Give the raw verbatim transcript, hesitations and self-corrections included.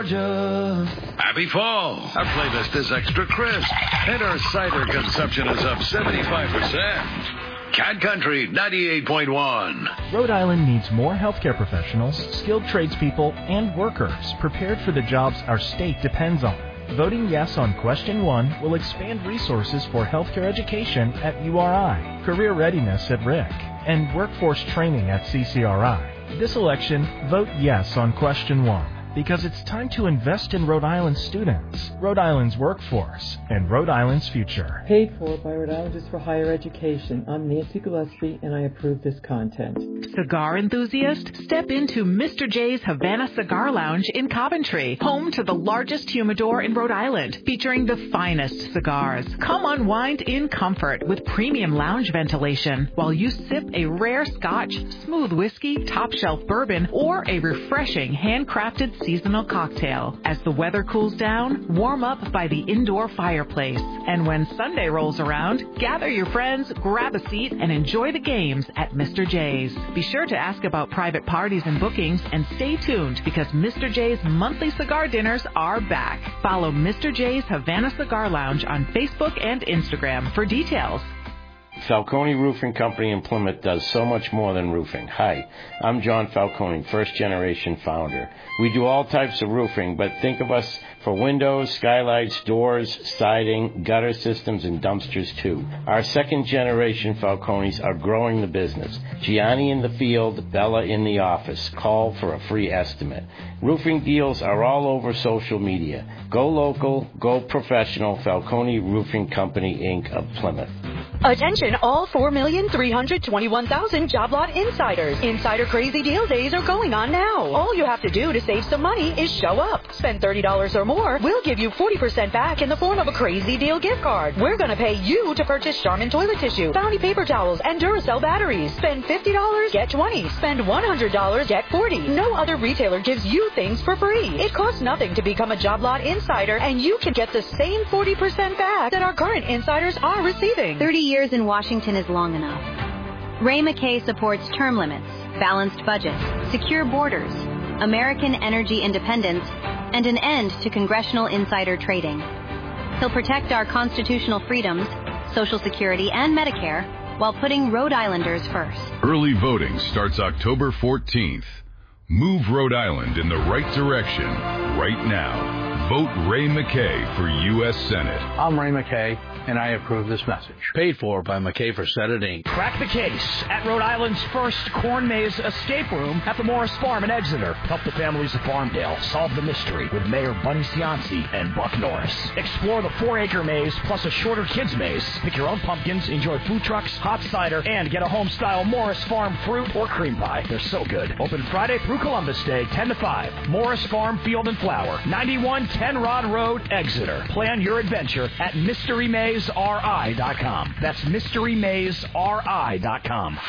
Georgia. Happy fall. Our playlist is extra crisp, and our cider consumption is up seventy-five percent. Cat Country ninety-eight point one. Rhode Island needs more healthcare professionals, skilled tradespeople, and workers prepared for the jobs our state depends on. Voting yes on question one will expand resources for healthcare education at U R I, career readiness at R I C, and workforce training at C C R I. This election, vote yes on question one, because it's time to invest in Rhode Island students, Rhode Island's workforce, and Rhode Island's future. Paid for by Rhode Islanders for Higher Education. I'm Nancy Gillespie, and I approve this content. Cigar enthusiast? Step into Mister J's Havana Cigar Lounge in Coventry, home to the largest humidor in Rhode Island, featuring the finest cigars. Come unwind in comfort with premium lounge ventilation while you sip a rare scotch, smooth whiskey, top shelf bourbon, or a refreshing handcrafted seasonal cocktail. As the weather cools down, warm up by the indoor fireplace. And when Sunday rolls around, gather your friends, grab a seat, and enjoy the games at Mister J's. Be sure to ask about private parties and bookings, and stay tuned because Mister J's monthly cigar dinners are back. Follow Mister J's Havana Cigar Lounge on Facebook and Instagram for details. Falcone Roofing Company in Plymouth does so much more than roofing. Hi, I'm John Falcone, first-generation founder. We do all types of roofing, but think of us for windows, skylights, doors, siding, gutter systems, and dumpsters, too. Our second-generation Falcones are growing the business. Gianni in the field, Bella in the office. Call for a free estimate. Roofing deals are all over social media. Go local, go professional, Falcone Roofing Company, Incorporated of Plymouth. Attention all four million three hundred twenty-one thousand job lot insiders. Insider crazy deal days are going on now. All you have to do to save some money is show up. Spend thirty dollars or more. We'll give you forty percent back in the form of a crazy deal gift card. We're going to pay you to purchase Charmin toilet tissue, Bounty paper towels, and Duracell batteries. Spend fifty dollars, get twenty. Spend one hundred dollars, get forty. No other retailer gives you things for free. It costs nothing to become a job lot insider, and you can get the same forty percent back that our current insiders are receiving. thirty years in Washington is long enough. Ray McKay supports term limits, balanced budgets, secure borders, American energy independence, and an end to congressional insider trading. He'll protect our constitutional freedoms, Social Security, and Medicare while putting Rhode Islanders first. Early voting starts October fourteenth. Move Rhode Island in the right direction right now. Vote Ray McKay for U S Senate. I'm Ray McKay, and I approve this message. Paid for by McKay for Senate, Incorporated. Crack the case at Rhode Island's first corn maze escape room at the Morris Farm in Exeter. Help the families of Farmdale solve the mystery with Mayor Bunny Cianci and Buck Norris. Explore the four-acre maze plus a shorter kids maze. Pick your own pumpkins, enjoy food trucks, hot cider, and get a home-style Morris Farm fruit or cream pie. They're so good. Open Friday through Columbus Day, ten to five. Morris Farm Field and Flower, ninety-one ten Rod Road, Exeter. Plan your adventure at mystery maze r i dot com. That's mystery maze r i dot com.